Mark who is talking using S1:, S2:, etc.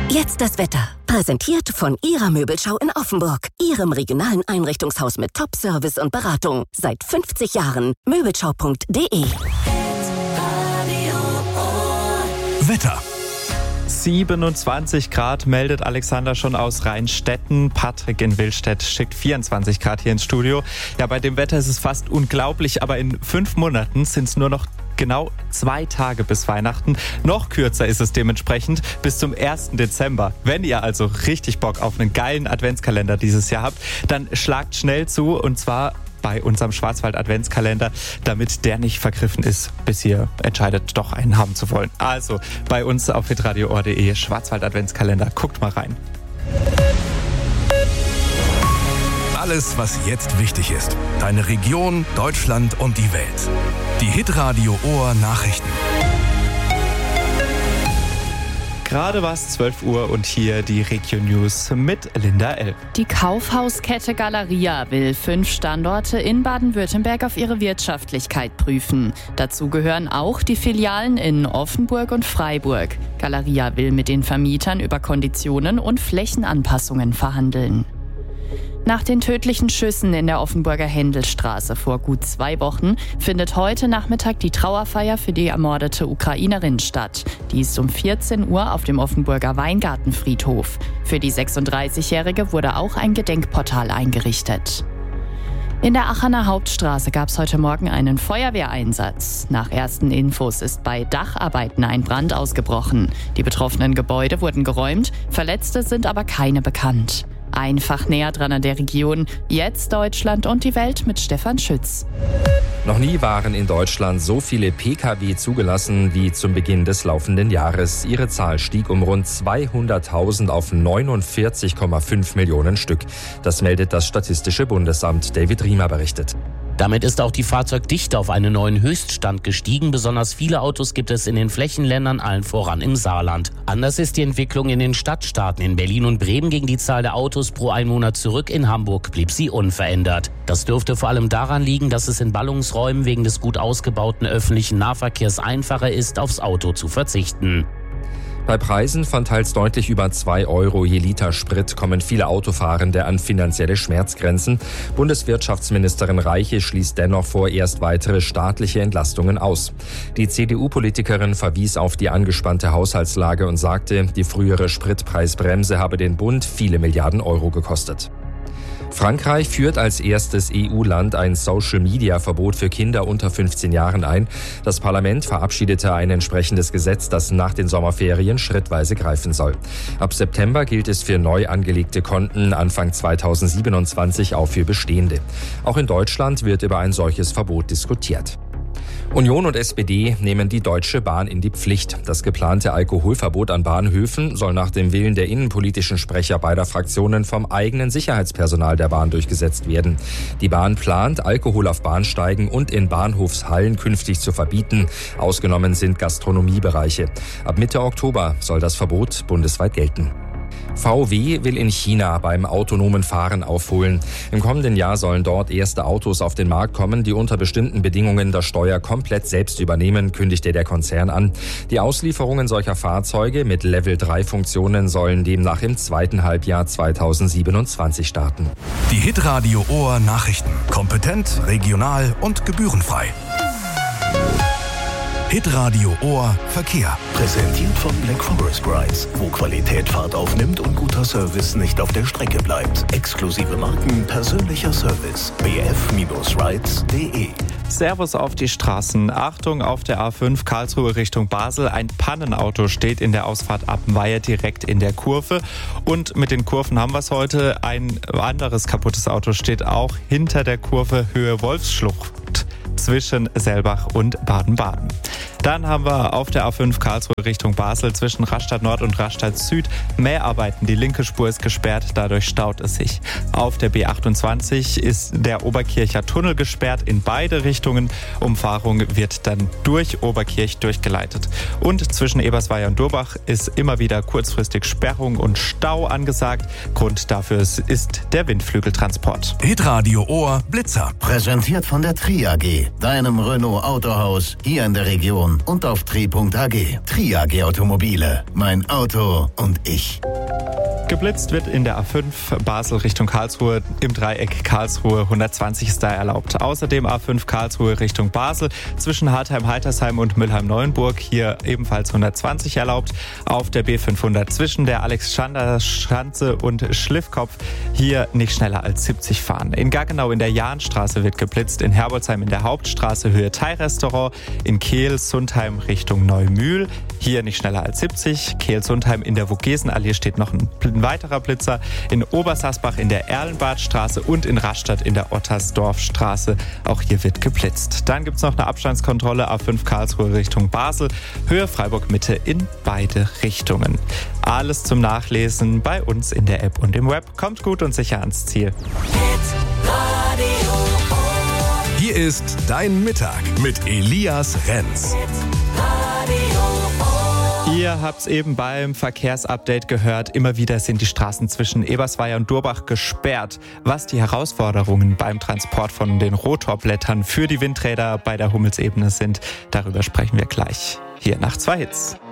S1: Jetzt das Wetter. Präsentiert von Ihrer Möbelschau in Offenburg. Ihrem regionalen Einrichtungshaus mit Top-Service und Beratung. Seit 50 Jahren. Möbelschau.de.
S2: Wetter.
S3: 27 Grad meldet Alexander schon aus Rheinstetten. Patrick in Willstedt schickt 24 Grad hier ins Studio. Ja, bei dem Wetter ist es fast unglaublich, aber in 5 Monaten sind es nur noch genau 2 Tage bis Weihnachten. Noch kürzer ist es dementsprechend bis zum 1. Dezember. Wenn ihr also richtig Bock auf einen geilen Adventskalender dieses Jahr habt, dann schlagt schnell zu, und zwar bei unserem Schwarzwald-Adventskalender, damit der nicht vergriffen ist, bis ihr entscheidet, doch einen haben zu wollen. Also bei uns auf hitradio.de Schwarzwald-Adventskalender. Guckt mal rein.
S2: Alles, was jetzt wichtig ist. Deine Region, Deutschland und die Welt. Die Hitradio Ohr Nachrichten.
S3: Gerade war es 12 Uhr und hier die Region News mit Linda L.
S4: Die Kaufhauskette Galeria will 5 Standorte in Baden-Württemberg auf ihre Wirtschaftlichkeit prüfen. Dazu gehören auch die Filialen in Offenburg und Freiburg. Galeria will mit den Vermietern über Konditionen und Flächenanpassungen verhandeln. Nach den tödlichen Schüssen in der Offenburger Händelstraße vor gut 2 Wochen findet heute Nachmittag die Trauerfeier für die ermordete Ukrainerin statt. Die ist um 14 Uhr auf dem Offenburger Weingartenfriedhof. Für die 36-Jährige wurde auch ein Gedenkportal eingerichtet. In der Aachener Hauptstraße gab es heute Morgen einen Feuerwehreinsatz. Nach ersten Infos ist bei Dacharbeiten ein Brand ausgebrochen. Die betroffenen Gebäude wurden geräumt, Verletzte sind aber keine bekannt. Einfach näher dran an der Region. Jetzt Deutschland und die Welt mit Stefan Schütz.
S5: Noch nie waren in Deutschland so viele Pkw zugelassen wie zum Beginn des laufenden Jahres. Ihre Zahl stieg um rund 200.000 auf 49,5 Millionen Stück. Das meldet das Statistische Bundesamt. David Riemer berichtet.
S6: Damit ist auch die Fahrzeugdichte auf einen neuen Höchststand gestiegen. Besonders viele Autos gibt es in den Flächenländern, allen voran im Saarland. Anders ist die Entwicklung in den Stadtstaaten. In Berlin und Bremen ging die Zahl der Autos pro Einwohner zurück. In Hamburg blieb sie unverändert. Das dürfte vor allem daran liegen, dass es in Ballungsräumen wegen des gut ausgebauten öffentlichen Nahverkehrs einfacher ist, aufs Auto zu verzichten.
S5: Bei Preisen von teils deutlich über 2 Euro je Liter Sprit kommen viele Autofahrende an finanzielle Schmerzgrenzen. Bundeswirtschaftsministerin Reiche schließt dennoch vorerst weitere staatliche Entlastungen aus. Die CDU-Politikerin verwies auf die angespannte Haushaltslage und sagte, die frühere Spritpreisbremse habe den Bund viele Milliarden Euro gekostet. Frankreich führt als erstes EU-Land ein Social-Media-Verbot für Kinder unter 15 Jahren ein. Das Parlament verabschiedete ein entsprechendes Gesetz, das nach den Sommerferien schrittweise greifen soll. Ab September gilt es für neu angelegte Konten, Anfang 2027 auch für bestehende. Auch in Deutschland wird über ein solches Verbot diskutiert. Union und SPD nehmen die Deutsche Bahn in die Pflicht. Das geplante Alkoholverbot an Bahnhöfen soll nach dem Willen der innenpolitischen Sprecher beider Fraktionen vom eigenen Sicherheitspersonal der Bahn durchgesetzt werden. Die Bahn plant, Alkohol auf Bahnsteigen und in Bahnhofshallen künftig zu verbieten. Ausgenommen sind Gastronomiebereiche. Ab Mitte Oktober soll das Verbot bundesweit gelten. VW will in China beim autonomen Fahren aufholen. Im kommenden Jahr sollen dort erste Autos auf den Markt kommen, die unter bestimmten Bedingungen das Steuer komplett selbst übernehmen, kündigte der Konzern an. Die Auslieferungen solcher Fahrzeuge mit Level-3-Funktionen sollen demnach im 2. Halbjahr 2027 starten.
S2: Die Hitradio Ohr Nachrichten. Kompetent, regional und gebührenfrei. Hitradio Ohr Verkehr.
S7: Präsentiert von Black Forest Rides, wo Qualität Fahrt aufnimmt und guter Service nicht auf der Strecke bleibt. Exklusive Marken, persönlicher Service. bf-rides.de.
S3: Servus auf die Straßen. Achtung auf der A5 Karlsruhe Richtung Basel. Ein Pannenauto steht in der Ausfahrt Appenweier direkt in der Kurve. Und mit den Kurven haben wir es heute. Ein anderes kaputtes Auto steht auch hinter der Kurve Höhe Wolfsschlucht zwischen Selbach und Baden-Baden. Dann haben wir auf der A5 Karlsruhe Richtung Basel zwischen Rastatt Nord und Rastatt Süd Mäharbeiten. Die linke Spur ist gesperrt, dadurch staut es sich. Auf der B28 ist der Oberkircher Tunnel gesperrt in beide Richtungen. Umfahrung wird dann durch Oberkirch durchgeleitet. Und zwischen Ebersweier und Durbach ist immer wieder kurzfristig Sperrung und Stau angesagt. Grund dafür ist der Windflügeltransport.
S2: Hitradio Ohr Blitzer.
S7: Präsentiert von der Tri AG. deinem Renault Autohaus hier in der Region und auf tri.ag. Tri.ag Automobile. Mein Auto und ich.
S3: Geblitzt wird in der A5 Basel Richtung Karlsruhe. Im Dreieck Karlsruhe 120 ist da erlaubt. Außerdem A5 Karlsruhe Richtung Basel zwischen Hartheim-Haltersheim und Mülheim-Neuenburg. Hier ebenfalls 120 erlaubt. Auf der B500 zwischen der Alexanderschanze und Schliffkopf. Hier nicht schneller als 70 fahren. In Gaggenau in der Jahnstraße wird geblitzt. In Herbolzheim in der Hauptstraße Höhe Thai-Restaurant. In Kehl-Sundheim Richtung Neumühl. Hier nicht schneller als 70. Kehl-Sundheim in der Vogesenallee steht noch ein weiterer Blitzer. In Obersassbach in der Erlenbadstraße und in Rastatt in der Ottersdorfstraße. Auch hier wird geblitzt. Dann gibt es noch eine Abstandskontrolle A5 Karlsruhe Richtung Basel. Höhe Freiburg Mitte in beide Richtungen. Alles zum Nachlesen bei uns in der App und im Web. Kommt gut und sicher ans Ziel.
S2: Hier ist dein Mittag mit Elias Renz.
S3: Ihr habt es eben beim Verkehrsupdate gehört. Immer wieder sind die Straßen zwischen Ebersweier und Durbach gesperrt. Was die Herausforderungen beim Transport von den Rotorblättern für die Windräder bei der Hummelsebene sind, darüber sprechen wir gleich. Hier nach 2 Hits.